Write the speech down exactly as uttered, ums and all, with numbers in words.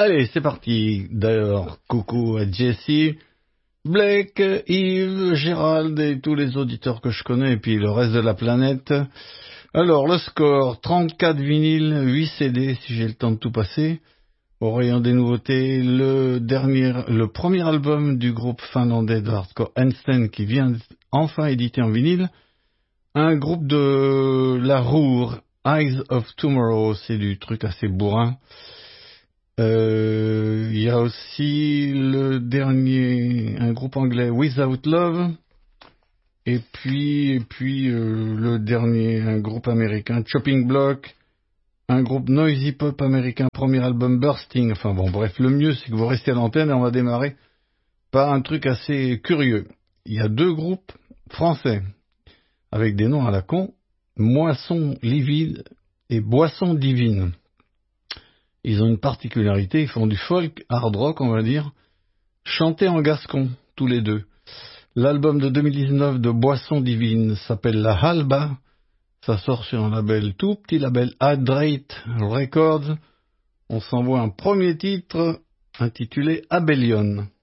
Allez, c'est parti. D'ailleurs, coucou à Jessie, Blake, Yves, Gérald et tous les auditeurs que je connais et puis le reste de la planète. Alors, le score, trente-quatre vinyles, huit C D si j'ai le temps de tout passer. Au rayon des nouveautés, le dernier, le premier album du groupe finlandais de hardcore Einstein qui vient enfin édité en vinyle. Un groupe de la Ruhr, Eyes of Tomorrow, c'est du truc assez bourrin. Il euh, y a aussi le dernier, un groupe anglais, Without Love. Et puis, et puis euh, le dernier, un groupe américain, Chopping Block. Un groupe noisy pop américain, premier album Bursting. Enfin bon, bref, le mieux c'est que vous restez à l'antenne et on va démarrer par un truc assez curieux. Il y a deux groupes français avec des noms à la con, Moisson Livide et Boisson Divine. Ils ont une particularité, ils font du folk, hard rock on va dire, chanté en gascon, tous les deux. L'album de deux mille dix-neuf de Boisson Divine s'appelle La Halba. Ça sort sur un label, tout petit label, Hydrate Records. On s'envoie un premier titre intitulé Abellion.